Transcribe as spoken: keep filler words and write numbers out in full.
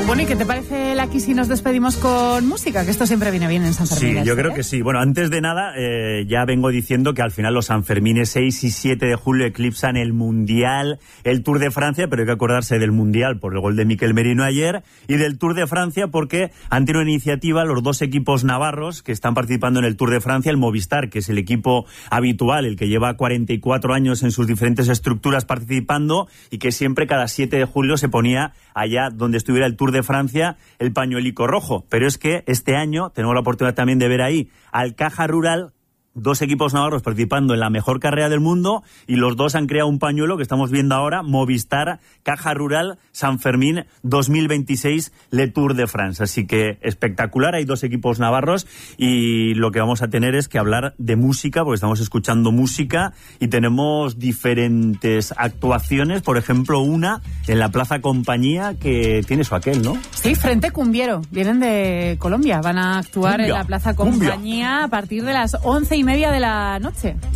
Bueno, ¿y qué te parece, Laki, si nos despedimos con música? Que esto siempre viene bien en San Fermín. Sí, yo ¿eh? creo que sí. Bueno, antes de nada, eh, ya vengo diciendo que al final los Sanfermines seis y siete de julio eclipsan el Mundial, el Tour de Francia, pero hay que acordarse del Mundial por el gol de Mikel Merino ayer, y del Tour de Francia porque han tenido una iniciativa los dos equipos navarros que están participando en el Tour de Francia, el Movistar, que es el equipo habitual, el que lleva cuarenta y cuatro años en sus diferentes estructuras participando y que siempre cada siete de julio se ponía allá donde estuviera el Tour de Francia el pañuelico rojo. Pero es que este año tenemos la oportunidad también de ver ahí al Caja Rural, dos equipos navarros participando en la mejor carrera del mundo, y los dos han creado un pañuelo que estamos viendo ahora, Movistar, Caja Rural, San Fermín dos mil veintiséis, Le Tour de France. Así que espectacular, hay dos equipos navarros y lo que vamos a tener es que hablar de música, porque estamos escuchando música y tenemos diferentes actuaciones, por ejemplo una en la Plaza Compañía que tiene su aquel, ¿no? Sí, Frente Cumbiero, vienen de Colombia, van a actuar Cumbia, en la Plaza Compañía cumbia. a partir de las once y media de la noche.